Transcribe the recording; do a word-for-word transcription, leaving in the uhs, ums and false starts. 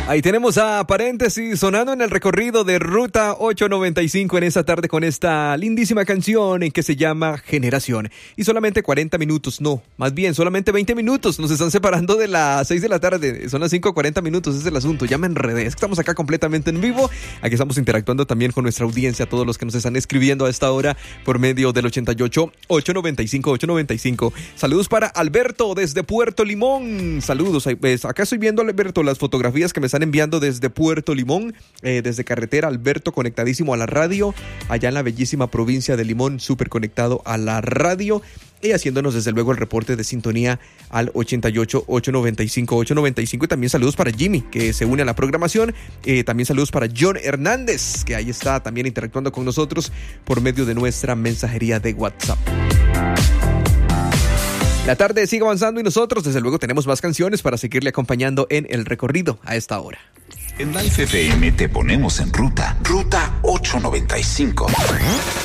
Ahí tenemos a Paréntesis sonando en el recorrido de Ruta ochocientos noventa y cinco en esta tarde con esta lindísima canción en que se llama Generación. Y solamente cuarenta minutos, no, más bien solamente veinte minutos nos están separando de las seis de la tarde. Son las cinco cuarenta minutos, ese es el asunto. Ya me enredé, es que estamos acá completamente en vivo. Aquí estamos interactuando también con nuestra audiencia, todos los que nos están escribiendo a esta hora por medio del ochenta y ocho, ochocientos noventa y cinco, ochocientos noventa y cinco. Saludos para Alberto desde Puerto Limón. Saludos, pues acá estoy viendo, Alberto, las fotografías que me están enviando desde Puerto Limón, eh, desde carretera. Alberto conectadísimo a la radio, allá en la bellísima provincia de Limón, súper conectado a la radio y haciéndonos desde luego el reporte de sintonía al ochenta y ocho, ochocientos noventa y cinco, ochocientos noventa y cinco. Y también saludos para Jimmy, que se une a la programación. Eh, también saludos para John Hernández, que ahí está también interactuando con nosotros por medio de nuestra mensajería de WhatsApp. La tarde sigue avanzando y nosotros desde luego tenemos más canciones para seguirle acompañando en el recorrido a esta hora. En Life F M te ponemos en ruta. Ruta ochocientos noventa y cinco.